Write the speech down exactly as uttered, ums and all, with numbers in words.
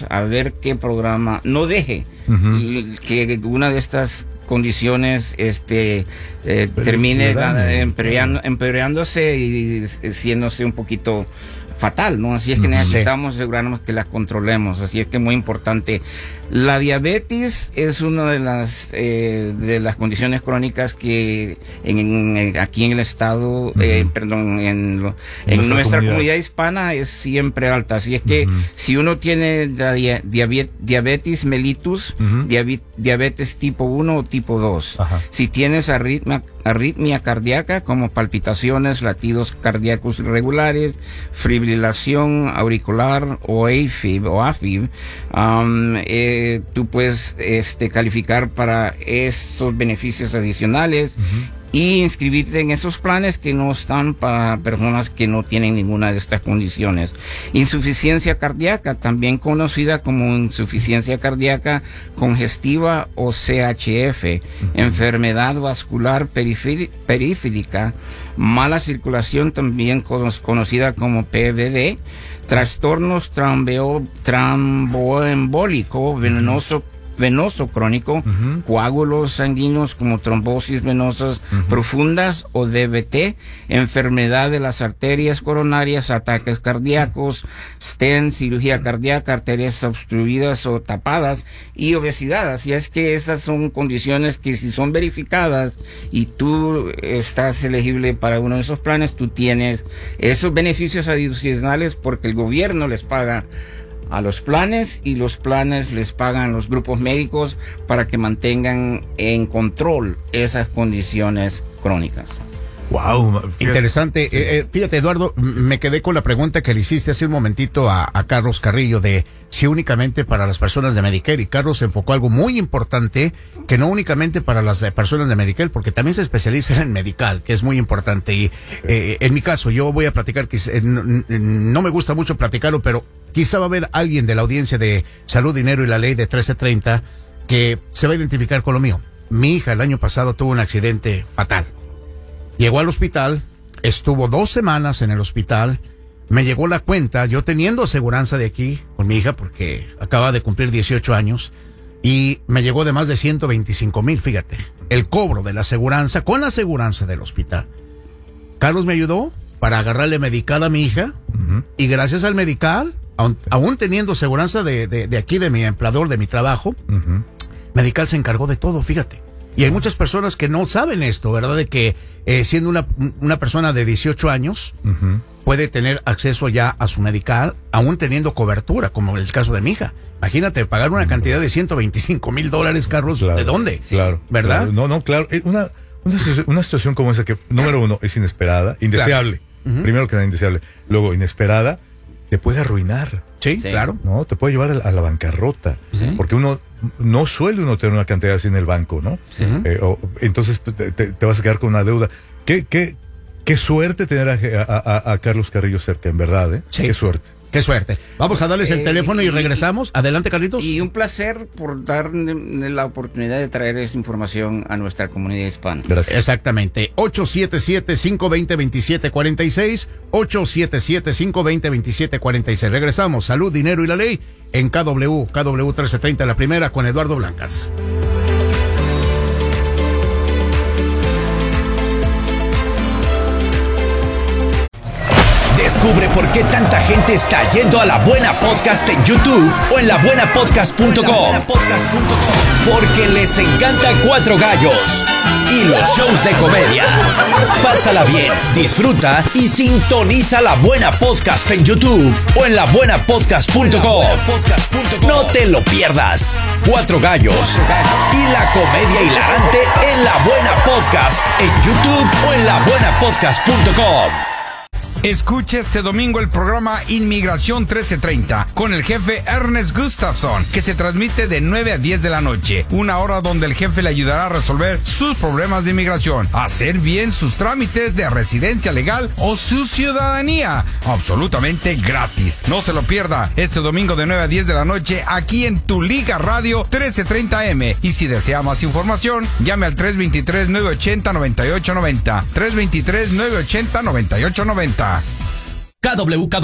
a ver qué programa, no deje uh-huh. que una de estas condiciones este eh, termine empeorando, empeorándose y siéndose un poquito fatal, ¿no? Así es que necesitamos sí. asegurarnos que la controlemos. Así es que es muy importante. La diabetes es una de las eh, de las condiciones crónicas que en, en, aquí en el estado, uh-huh. eh, perdón, en, lo, en, en nuestra comunidad. comunidad hispana es siempre alta. Así es que uh-huh. si uno tiene la dia, diabetes, diabetes mellitus, uh-huh. diabetes, diabetes tipo uno o tipo dos, uh-huh. si tienes arritmia, arritmia cardíaca como palpitaciones, latidos cardíacos irregulares, fibrilación auricular o AFib o AFib, um, eh, tú puedes este, calificar para esos beneficios adicionales uh-huh. y inscribirte en esos planes que no están para personas que no tienen ninguna de estas condiciones. Insuficiencia cardíaca, también conocida como insuficiencia cardíaca congestiva o C H F, uh-huh. enfermedad vascular periférica, periférica, mala circulación, también conocida como P V D, trastornos trambeo, tromboembólico, venoso, venoso crónico, uh-huh. coágulos sanguíneos como trombosis venosas uh-huh. profundas o D V T, enfermedad de las arterias coronarias, ataques cardíacos, stent, cirugía cardíaca, arterias obstruidas o tapadas y obesidad. Así es que esas son condiciones que si son verificadas y tú estás elegible para uno de esos planes, tú tienes esos beneficios adicionales porque el gobierno les paga a los planes y los planes les pagan los grupos médicos para que mantengan en control esas condiciones crónicas. Wow, fíjate. Interesante. Sí. Eh, eh, fíjate, Eduardo, me quedé con la pregunta que le hiciste hace un momentito a, a Carlos Carrillo de si únicamente para las personas de Medicare, y Carlos enfocó algo muy importante, que no únicamente para las personas de Medicare, porque también se especializa en Medical, que es muy importante. Y eh, en mi caso, yo voy a platicar, que eh, no, no me gusta mucho platicarlo, pero quizá va a haber alguien de la audiencia de Salud, Dinero y la Ley de trece treinta que se va a identificar con lo mío. Mi hija el año pasado tuvo un accidente fatal. Llegó al hospital, estuvo dos semanas en el hospital, me llegó la cuenta, yo teniendo aseguranza de aquí con mi hija porque acaba de cumplir dieciocho años, y me llegó de más de ciento veinticinco mil, fíjate, el cobro de la aseguranza con la aseguranza del hospital. Carlos me ayudó para agarrarle Medical a mi hija, uh-huh. y gracias al Medical, aun, aún teniendo aseguranza de, de, de aquí, de mi empleador, de mi trabajo, uh-huh. Medical se encargó de todo, fíjate. Y hay muchas personas que no saben esto, ¿verdad? De que eh, siendo una, una persona de dieciocho años, uh-huh. puede tener acceso ya a su Medical, aún teniendo cobertura, como el caso de mi hija. Imagínate, pagar una cantidad de ciento veinticinco mil dólares, Carlos, claro, ¿de dónde? Claro. ¿Verdad? Claro. No, no, claro. Una, una, una situación como esa que, número uno, es inesperada, indeseable. Claro. Uh-huh. Primero que nada, indeseable. Luego, inesperada, te puede arruinar. Sí, sí, claro. No, te puede llevar a la, a la bancarrota. Sí. Porque uno no suele uno tener una cantidad así en el banco, ¿no? Sí. Eh, o, entonces te, te, te vas a quedar con una deuda. ¿Qué, qué, qué suerte tener a, a, a Carlos Carrillo cerca, en verdad, ¿eh? Sí. Qué suerte. Qué suerte. Vamos a darles el eh, teléfono y, y regresamos. Adelante, Carlitos. Y un placer por dar la oportunidad de traer esa información a nuestra comunidad hispana. Gracias. Exactamente. ocho siete siete, cinco dos cero, dos siete cuatro seis. ocho siete siete, cinco dos cero, dos siete cuatro seis. Regresamos. Salud, Dinero y la Ley en K W, K W trece treinta, la primera, con Eduardo Blancas. Descubre por qué tanta gente está yendo a La Buena Podcast en YouTube o en la buena podcast punto com. Porque les encanta Cuatro Gallos y los shows de comedia. Pásala bien, disfruta y sintoniza La Buena Podcast en YouTube o en la buena podcast punto com. No te lo pierdas. Cuatro Gallos y la comedia hilarante en La Buena Podcast en YouTube o en la buena podcast punto com. Escucha este domingo el programa Inmigración trece treinta con el jefe Ernest Gustafson, que se transmite de nueve a diez de la noche, una hora donde el jefe le ayudará a resolver sus problemas de inmigración, hacer bien sus trámites de residencia legal o su ciudadanía, absolutamente gratis. No se lo pierda este domingo de nueve a diez de la noche aquí en Tu Liga Radio trece treinta M. Y si desea más información, llame al tres dos tres, nueve ocho cero, nueve ocho nueve cero, tres dos tres, nueve ocho cero, nueve ocho nueve cero. K W K